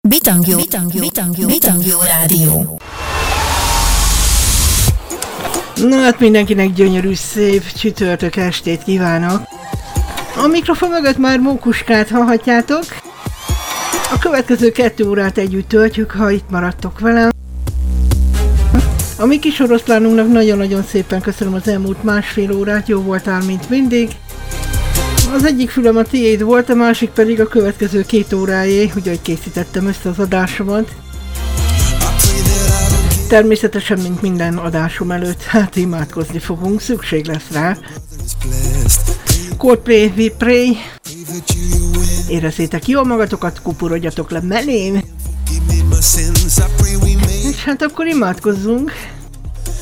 Bitangjó Rádió. Na hát mindenkinek gyönyörű, szép csütörtök estét kívánok. A mikrofon mögött már Mókuskát hallhatjátok. A következő 2 órát együtt töltjük, ha itt maradtok velem. A mi kis oroszlánunknak nagyon-nagyon szépen köszönöm az elmúlt 1,5 órát, jó voltál, mint mindig. Az egyik fülem a tiéd volt, a másik pedig a következő 2 órájé, hogy készítettem össze az adásomat. Természetesen, mint minden adásom előtt, hát imádkozni fogunk, szükség lesz rá. Coldplay, We Pray. Érezzétek jól magatokat, kuporodjatok le mellém. És hát akkor imádkozzunk.